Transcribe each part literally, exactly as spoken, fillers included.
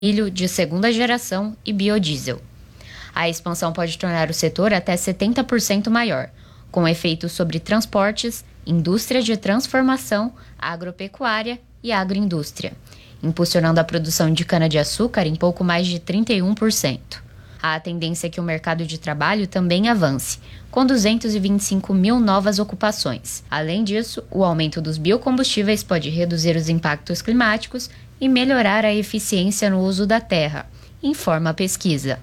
milho de segunda geração e biodiesel. A expansão pode tornar o setor até setenta por cento maior, com efeitos sobre transportes, indústria de transformação, agropecuária e agroindústria, impulsionando a produção de cana-de-açúcar em pouco mais de trinta e um por cento. Há a tendência que o mercado de trabalho também avance, com duzentos e vinte e cinco mil novas ocupações. Além disso, o aumento dos biocombustíveis pode reduzir os impactos climáticos e melhorar a eficiência no uso da terra, informa a pesquisa.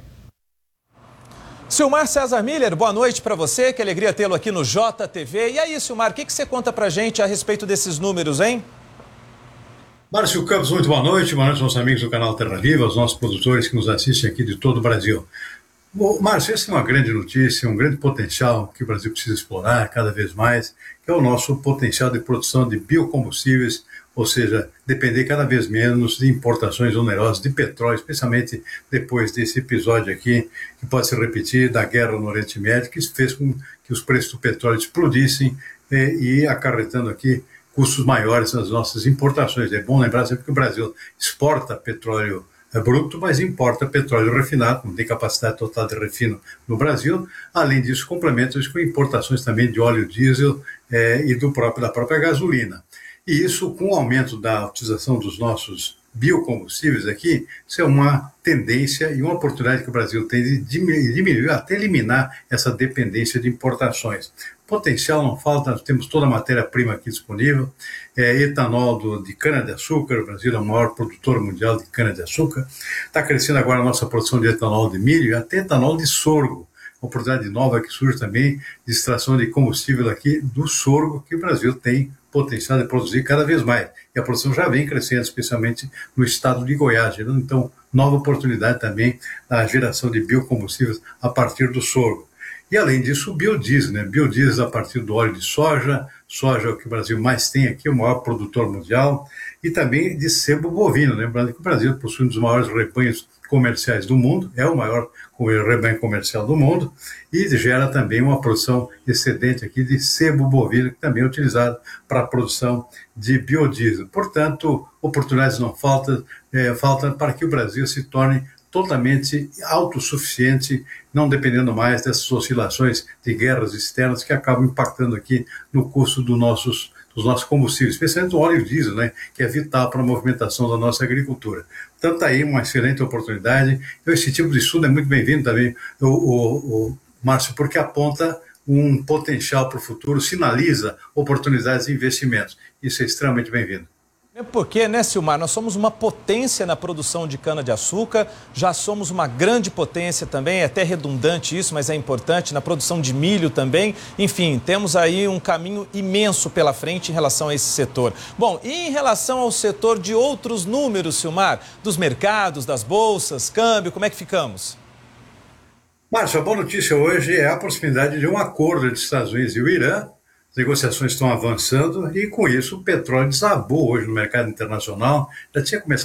Silmar César Miller, boa noite para você, que alegria tê-lo aqui no J T V. E aí, Silmar, o que, que você conta pra gente a respeito desses números, hein? Márcio Campos, muito boa noite, boa noite aos nossos amigos do canal Terra Viva, aos nossos produtores que nos assistem aqui de todo o Brasil. Bom, Márcio, essa é uma grande notícia, um grande potencial que o Brasil precisa explorar cada vez mais, que é o nosso potencial de produção de biocombustíveis, ou seja, depender cada vez menos de importações onerosas de petróleo, especialmente depois desse episódio aqui, que pode se repetir, da guerra no Oriente Médio, que fez com que os preços do petróleo explodissem eh, e acarretando aqui custos maiores nas nossas importações. É bom lembrar sempre que o Brasil exporta petróleo é bruto, mas importa petróleo refinado, não tem capacidade total de refino no Brasil. Além disso, complementa isso com importações também de óleo diesel é, e do próprio, da própria gasolina. E isso, com o aumento da utilização dos nossos biocombustíveis aqui, isso é uma tendência e uma oportunidade que o Brasil tem de diminuir, até eliminar essa dependência de importações. Potencial não falta, nós temos toda a matéria-prima aqui disponível, é, etanol do, de cana-de-açúcar, o Brasil é o maior produtor mundial de cana-de-açúcar, está crescendo agora a nossa produção de etanol de milho e até etanol de sorgo, uma oportunidade nova que surge também de extração de combustível aqui do sorgo, que o Brasil tem potencial de produzir cada vez mais. E a produção já vem crescendo, especialmente no estado de Goiás, gerando então nova oportunidade também da geração de biocombustíveis a partir do sorgo. E além disso, o biodiesel, né? Biodiesel a partir do óleo de soja, soja é o que o Brasil mais tem aqui, o maior produtor mundial, e também de sebo bovino, lembrando que o Brasil possui um dos maiores rebanhos comerciais do mundo, é o maior rebanho comercial do mundo, e gera também uma produção excedente aqui de sebo bovino, que também é utilizado para a produção de biodiesel. Portanto, oportunidades não faltam, é, faltam para que o Brasil se torne totalmente autossuficiente, não dependendo mais dessas oscilações de guerras externas que acabam impactando aqui no custo dos nossos, dos nossos combustíveis, especialmente o óleo diesel, né, que é vital para a movimentação da nossa agricultura. Portanto, aí uma excelente oportunidade. Então, esse tipo de estudo é muito bem-vindo também, o, o, o Márcio, porque aponta um potencial para o futuro, sinaliza oportunidades de investimentos. Isso é extremamente bem-vindo. Porque, né, Silmar, nós somos uma potência na produção de cana-de-açúcar, já somos uma grande potência também, é até redundante isso, mas é importante, na produção de milho também. Enfim, temos aí um caminho imenso pela frente em relação a esse setor. Bom, e em relação ao setor de outros números, Silmar, dos mercados, das bolsas, câmbio, como é que ficamos? Márcio, a boa notícia hoje é a proximidade de um acordo entre os Estados Unidos e o Irã. As negociações estão avançando e, com isso, o petróleo desabou hoje no mercado internacional. Já tinha começado